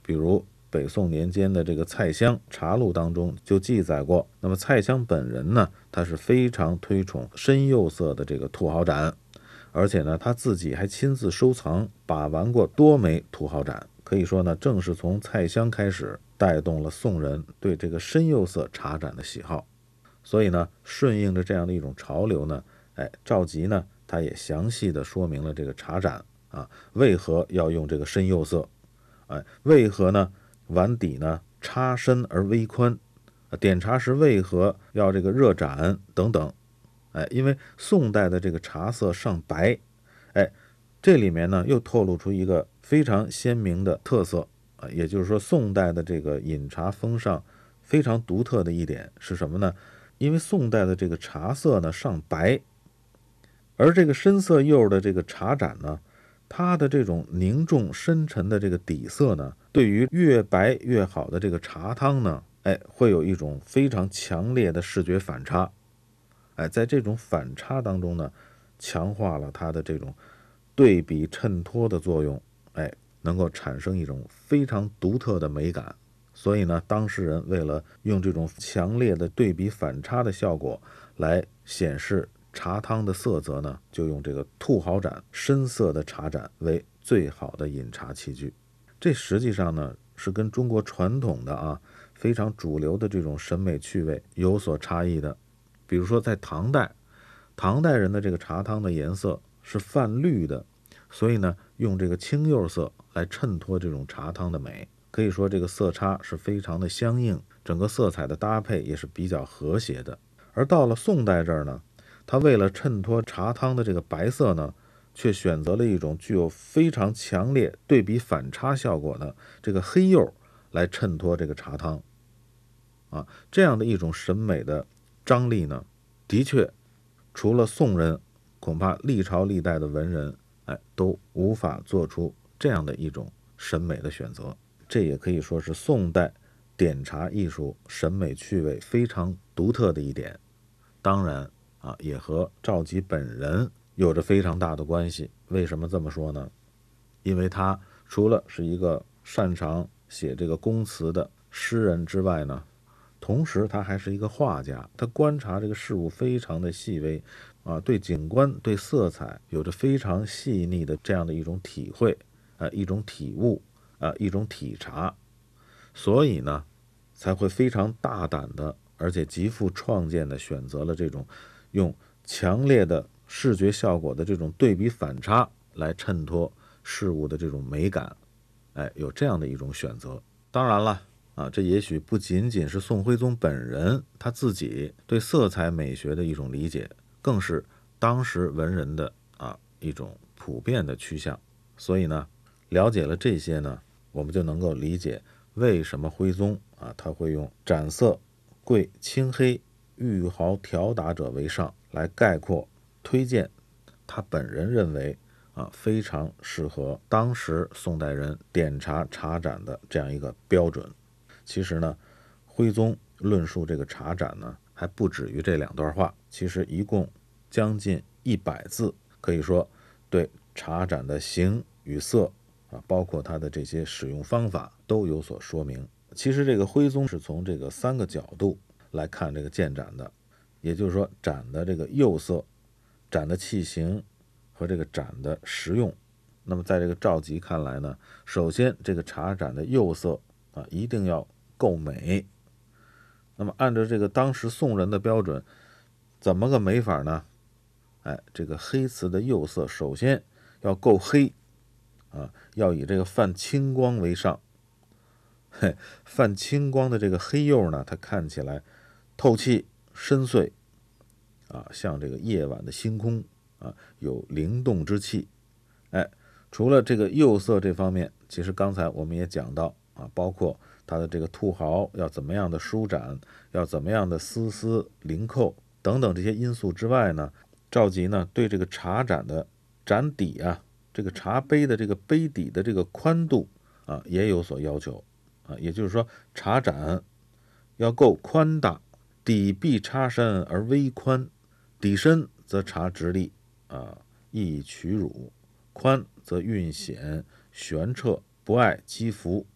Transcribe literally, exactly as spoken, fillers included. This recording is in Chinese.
比如北宋年间的这个蔡襄茶录当中就记载过，那么蔡襄本人呢，他是非常推崇深釉色的这个兔毫盏，而且呢他自己还亲自收藏把玩过多枚兔毫盏，可以说呢正是从蔡襄开始带动了宋人对这个深釉色茶盏的喜好。所以呢顺应着这样的一种潮流呢，哎，赵佶呢他也详细的说明了这个茶盏啊为何要用这个深釉色，哎，为何呢碗底呢插深而微宽，点茶时为何要这个热盏等等。哎，因为宋代的这个茶色上白，哎，这里面呢又透露出一个非常鲜明的特色啊，也就是说宋代的这个饮茶风尚非常独特的一点是什么呢？因为宋代的这个茶色呢上白，而这个深色釉的这个茶盏呢，它的这种凝重深沉的这个底色呢，对于越白越好的这个茶汤呢，哎，会有一种非常强烈的视觉反差。哎，在这种反差当中呢，强化了它的这种对比衬托的作用，哎，能够产生一种非常独特的美感。所以呢，当事人为了用这种强烈的对比反差的效果来显示茶汤的色泽呢，就用这个兔毫盏深色的茶盏为最好的饮茶器具。这实际上呢，是跟中国传统的啊非常主流的这种审美趣味有所差异的。比如说在唐代，唐代人的这个茶汤的颜色是泛绿的，所以呢用这个青釉色来衬托这种茶汤的美，可以说这个色差是非常的相应，整个色彩的搭配也是比较和谐的。而到了宋代这儿呢，他为了衬托茶汤的这个白色呢，却选择了一种具有非常强烈对比反差效果的这个黑釉来衬托这个茶汤啊，这样的一种审美的张力呢，的确除了宋人，恐怕历朝历代的文人哎都无法做出这样的一种审美的选择。这也可以说是宋代点茶艺术审美趣味非常独特的一点。当然啊，也和赵佶本人有着非常大的关系。为什么这么说呢？因为他除了是一个擅长写这个宫词的诗人之外呢，同时他还是一个画家，他观察这个事物非常的细微啊，对景观对色彩有着非常细腻的这样的一种体会啊，一种体悟啊，一种体察，所以呢才会非常大胆的而且极富创建的选择了这种用强烈的视觉效果的这种对比反差来衬托事物的这种美感，哎，有这样的一种选择。当然了啊，这也许不仅仅是宋徽宗本人他自己对色彩美学的一种理解，更是当时文人的啊一种普遍的趋向。所以呢，了解了这些呢，我们就能够理解为什么徽宗啊他会用盏色贵青黑玉毫调打者为上来概括推荐他本人认为啊非常适合当时宋代人点茶茶盏的这样一个标准。其实呢，徽宗论述这个茶盏呢还不止于这两段话，其实一共将近一百字，可以说对茶盏的形与色啊，包括它的这些使用方法都有所说明。其实这个徽宗是从这个三个角度来看这个建盏的，也就是说盏的这个釉色、盏的器型和这个盏的实用。那么在这个赵佶看来呢，首先这个茶盏的釉色啊一定要够美。那么按照这个当时宋人的标准，怎么个美法呢？哎，这个黑瓷的釉色首先要够黑啊，要以这个泛青光为上。嘿，泛青光的这个黑釉呢，它看起来透气深邃啊，像这个夜晚的星空啊，有灵动之气。哎，除了这个釉色这方面，其实刚才我们也讲到啊，包括它的这个兔毫要怎么样的舒展，要怎么样的丝丝凌扣等等这些因素之外呢，赵佶呢对这个茶盏的盏底啊，这个茶杯的这个杯底的这个宽度啊也有所要求啊，也就是说茶盏要够宽大，底壁插深而微宽，底深则茶直立啊，易取乳，宽则韵显悬彻，不碍肌肤